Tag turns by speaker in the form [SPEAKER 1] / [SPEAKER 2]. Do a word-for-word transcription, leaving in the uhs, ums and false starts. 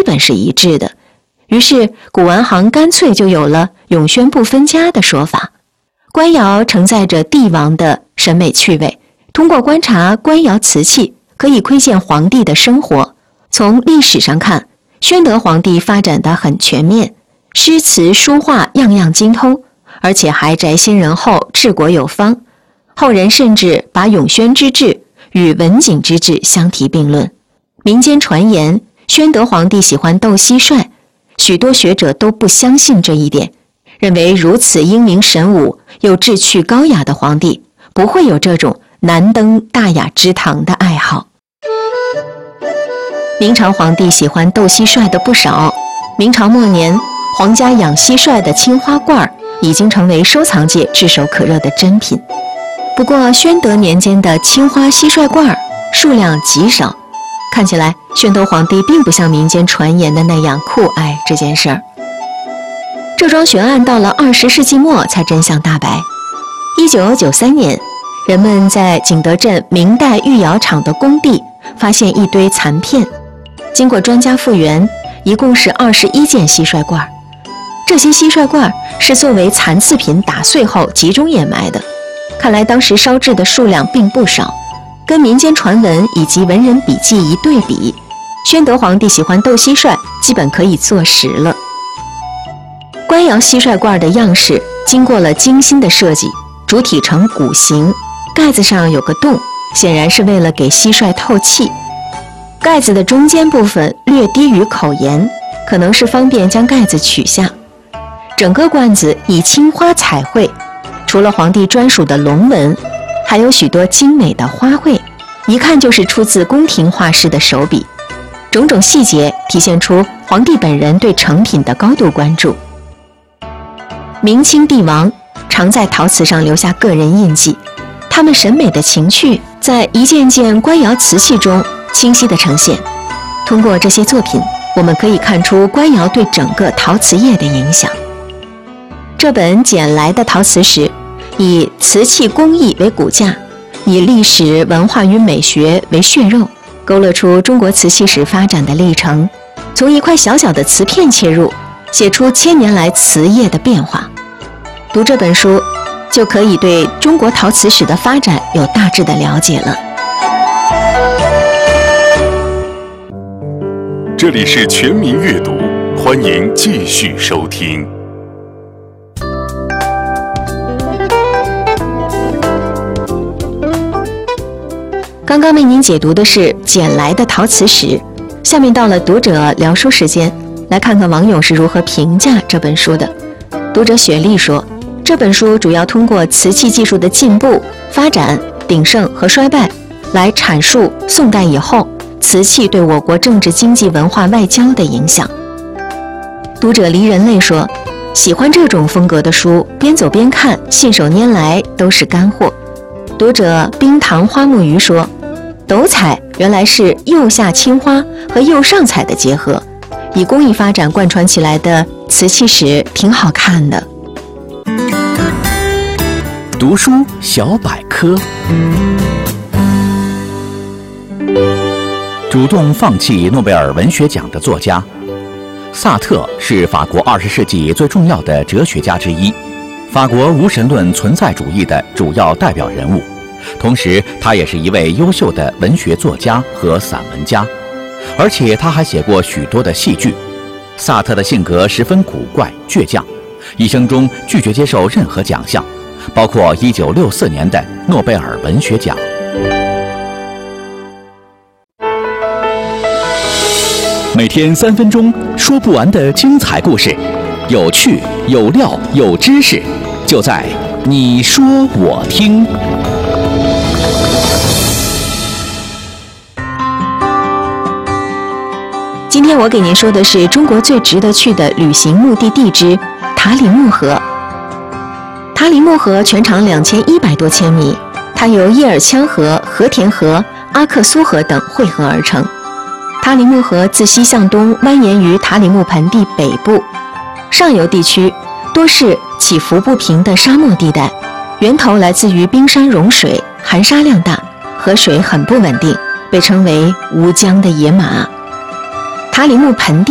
[SPEAKER 1] 本是一致的。于是古玩行干脆就有了永宣不分家的说法。官窑承载着帝王的审美趣味，通过观察官窑瓷器，可以窥见皇帝的生活。从历史上看，宣德皇帝发展得很全面，诗词书画样样精通，而且还宅心仁厚，治国有方。后人甚至把永宣之治与文景之治相提并论。民间传言宣德皇帝喜欢斗蟋蟀，许多学者都不相信这一点，认为如此英明神武又志趣高雅的皇帝不会有这种难登大雅之堂的爱好。明朝皇帝喜欢斗蟋蟀的不少，明朝末年皇家养蟋蟀的青花罐已经成为收藏界炙手可热的珍品。不过宣德年间的青花蟋蟀罐数量极少，看起来宣德皇帝并不像民间传言的那样酷爱这件事儿。这桩悬案到了二十世纪末才真相大白。一九九三年，人们在景德镇明代御窑厂的工地发现一堆残片，经过专家复原，一共是二十一件蟋蟀罐。这些蟋蟀罐是作为残次品打碎后集中掩埋的，看来当时烧制的数量并不少。跟民间传闻以及文人笔记一对比，宣德皇帝喜欢斗蟋蟀基本可以坐实了。官窑蟋蟀罐的样式经过了精心的设计，主体呈鼓形，盖子上有个洞，显然是为了给蟋蟀透气。盖子的中间部分略低于口沿，可能是方便将盖子取下。整个罐子以青花彩绘，除了皇帝专属的龙纹，还有许多精美的花卉，一看就是出自宫廷画师的手笔。种种细节体现出皇帝本人对成品的高度关注。明清帝王常在陶瓷上留下个人印记，他们审美的情趣在一件件官窑瓷器中清晰地呈现。通过这些作品，我们可以看出官窑对整个陶瓷业的影响。这本捡来的陶瓷史以瓷器工艺为骨架，以历史文化与美学为血肉，勾勒出中国瓷器史发展的历程。从一块小小的瓷片切入，写出千年来瓷业的变化。读这本书，就可以对中国陶瓷史的发展有大致的了解了。
[SPEAKER 2] 这里是全民阅读，欢迎继续收听。
[SPEAKER 1] 刚刚为您解读的是捡来的陶瓷史，下面到了读者聊书时间，来看看网友是如何评价这本书的。读者雪莉说，这本书主要通过瓷器技术的进步、发展、鼎盛和衰败，来阐述宋代以后瓷器对我国政治、经济、文化、外交的影响。读者离人类说，喜欢这种风格的书，边走边看，信手拈来都是干货。读者冰糖花木鱼说，斗彩原来是釉下青花和釉上彩的结合，以工艺发展贯穿起来的瓷器史挺好看的。
[SPEAKER 3] 读书小百科。主动放弃诺贝尔文学奖的作家萨特是法国二十世纪最重要的哲学家之一，法国无神论存在主义的主要代表人物，同时他也是一位优秀的文学作家和散文家，而且他还写过许多的戏剧。萨特的性格十分古怪倔强，一生中拒绝接受任何奖项，包括一九六四年的诺贝尔文学奖。每天三分钟，说不完的精彩故事，有趣有料有知识，就在你说我听。
[SPEAKER 1] 今天我给您说的是中国最值得去的旅行目的地之塔里木河。塔里木河全长两千一百多千米，它由叶尔羌河、和田河、阿克苏河等汇合而成。塔里木河自西向东蜿蜒于塔里木盆地北部，上游地区多是起伏不平的沙漠地带，源头来自于冰山融水，含沙量大，河水很不稳定，被称为吴江的野马。塔里木盆地